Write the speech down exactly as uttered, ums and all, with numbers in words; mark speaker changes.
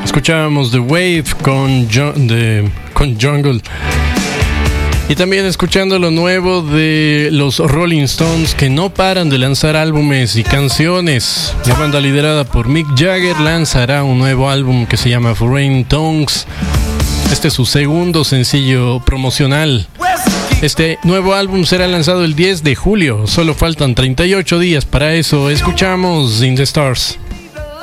Speaker 1: Escuchábamos The Wave con, jo- de, con Jungle. Y también escuchando lo nuevo de los Rolling Stones, que no paran de lanzar álbumes y canciones. La banda liderada por Mick Jagger lanzará un nuevo álbum que se llama Foreign Tongues. Este es su segundo sencillo promocional. Este nuevo álbum será lanzado el diez de julio. Solo faltan treinta y ocho días para eso. Escuchamos In the Stars.